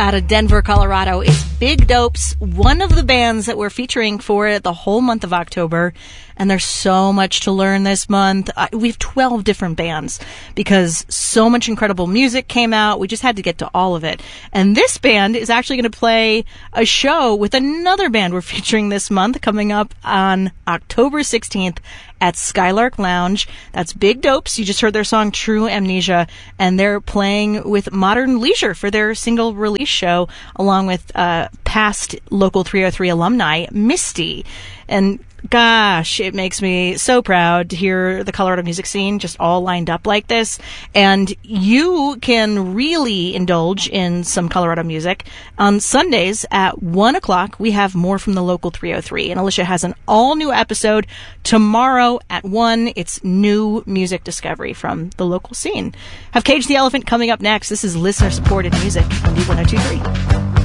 out of Denver, Colorado is Big Dopes, one of the bands that we're featuring for the whole month of October. And there's so much to learn this month. We have 12 different bands because so much incredible music came out. We just had to get to all of it. And this band is actually going to play a show with another band we're featuring this month coming up on October 16th at Skylark Lounge. That's Big Dopes. You just heard their song True Amnesia, and they're playing with Modern Leisure for their single release show, along with past Local 303 alumni, Misty. And gosh, it makes me so proud to hear the Colorado music scene just all lined up like this. And you can really indulge in some Colorado music. On Sundays at 1 o'clock, we have more from the Local 303. And Alicia has an all-new episode tomorrow at 1. It's new music discovery from the local scene. Have Cage the Elephant coming up next. This is listener-supported music on D1023.